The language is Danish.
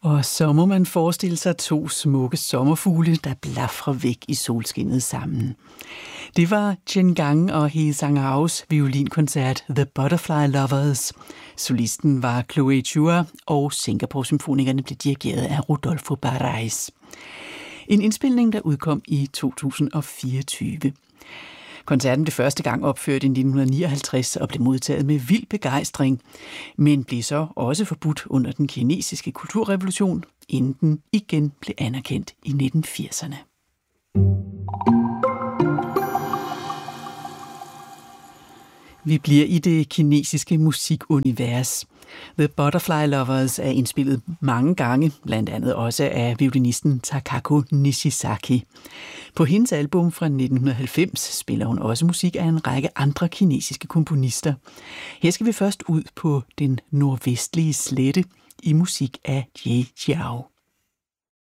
Og så må man forestille sig to smukke sommerfugle, der blafrer væk i solskinnet sammen. Det var Chen Gang og He Sang-aos violinkoncert The Butterfly Lovers. Solisten var Chloe Chua, og Singapore-symfonikerne blev dirigeret af Rodolfo Barrais. En indspilning, der udkom i 2024. Koncerten blev første gang opført i 1959 og blev modtaget med vild begejstring, men blev så også forbudt under den kinesiske kulturrevolution, inden den igen blev anerkendt i 1980'erne. Vi bliver i det kinesiske musikunivers. The Butterfly Lovers er indspillet mange gange, blandt andet også af violinisten Takako Nishizaki. På hendes album fra 1990 spiller hun også musik af en række andre kinesiske komponister. Her skal vi først ud på den nordvestlige slette i musik af Jie Jiao.